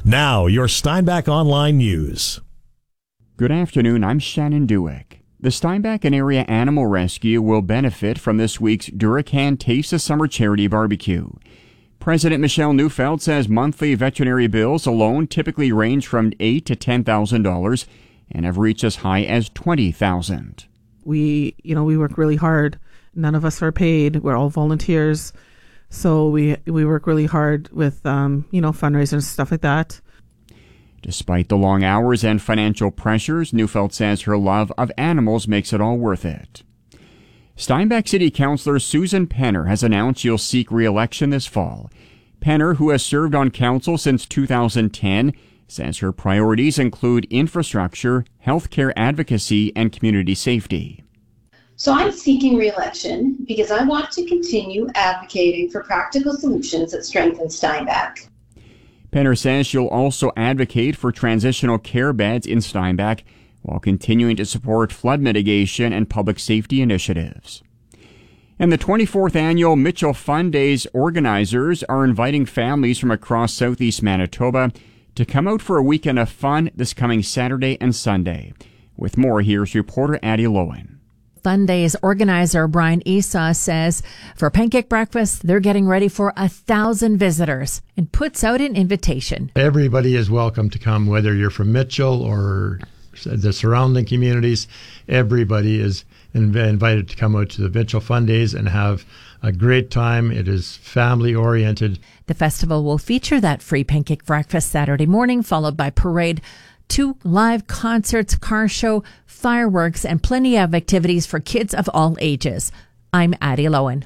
Now, your Steinbach Online News. Good afternoon, I'm Shannon Dewick. The Steinbach and Area Animal Rescue will benefit from this week's Duracan Taste of Summer charity barbecue. President Michelle Neufeld says monthly veterinary bills alone typically range from $8,000 to $10,000 and have reached as high as $20,000. We work really hard. None of us are paid. We're all volunteers. So we work really hard with, fundraisers and stuff like that. Despite the long hours and financial pressures, Neufeld says her love of animals makes it all worth it. Steinbach City Councilor Susan Penner has announced she'll seek re-election this fall. Penner, who has served on council since 2010, says her priorities include infrastructure, healthcare advocacy, and community safety. So I'm seeking re-election because I want to continue advocating for practical solutions that strengthen Steinbach. Penner says she'll also advocate for transitional care beds in Steinbach while continuing to support flood mitigation and public safety initiatives. And the 24th annual Mitchell Fun Days organizers are inviting families from across southeast Manitoba to come out for a weekend of fun this coming Saturday and Sunday. With more, here's reporter Addie Lowen. Fun Days organizer Brian Esau says for pancake breakfast, they're getting ready for 1,000 visitors and puts out an invitation. Everybody is welcome to come, whether you're from Mitchell or the surrounding communities. Everybody is invited to come out to the Mitchell Fun Days and have a great time. It is family oriented. The festival will feature that free pancake breakfast Saturday morning, followed by parade, 2 live concerts, car show, fireworks, and plenty of activities for kids of all ages. I'm Addie Lowen.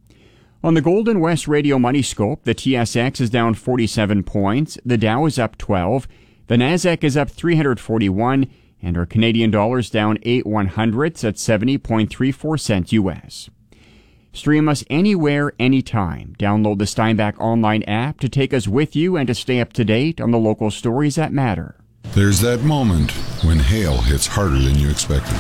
On the Golden West Radio Money Scope, the TSX is down 47 points, the Dow is up 12, the Nasdaq is up 341, and our Canadian dollar is down 8/100ths at 70.34 cents U.S. Stream us anywhere, anytime. Download the Steinbach Online app to take us with you and to stay up to date on the local stories that matter. There's that moment when hail hits harder than you expected.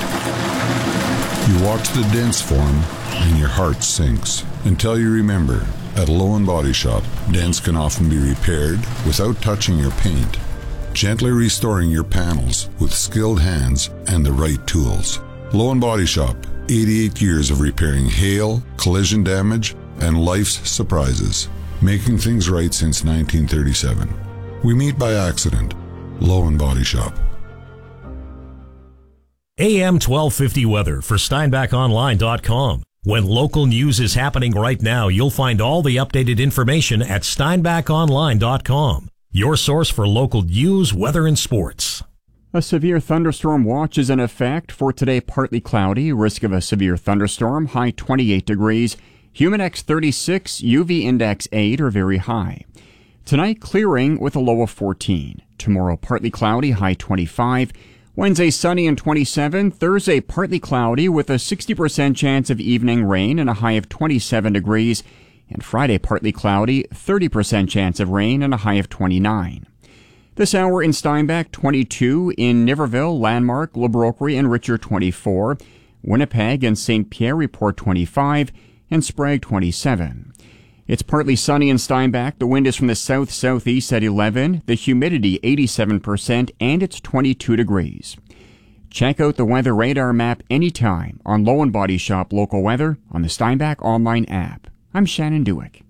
You watch the dents form and your heart sinks until you remember, at Low & Body Shop, dents can often be repaired without touching your paint, gently restoring your panels with skilled hands and the right tools. Low & Body Shop, 88 years of repairing hail, collision damage, and life's surprises, making things right since 1937. We meet by accident. Low & Body Shop. AM 1250 weather for SteinbachOnline.com. When local news is happening right now, you'll find all the updated information at SteinbachOnline.com. Your source for local news, weather, and sports. A severe thunderstorm watch is in effect for today. Partly cloudy, risk of a severe thunderstorm, high 28 degrees. Humidex 36, UV index 8 are very high. Tonight, clearing with a low of 14. Tomorrow, partly cloudy, high 25. Wednesday, sunny and 27. Thursday, partly cloudy with a 60% chance of evening rain and a high of 27 degrees. And Friday, partly cloudy, 30% chance of rain and a high of 29. This hour in Steinbach, 22. In Niverville, Landmark, Le Brocquerie, and Richard, 24. Winnipeg and St. Pierre report 25. And Sprague, 27. It's partly sunny in Steinbach. The wind is from the south-southeast at 11. The humidity 87%, and it's 22 degrees. Check out the weather radar map anytime on Low & Body Shop local weather on the Steinbach Online app. I'm Shannon Dewick.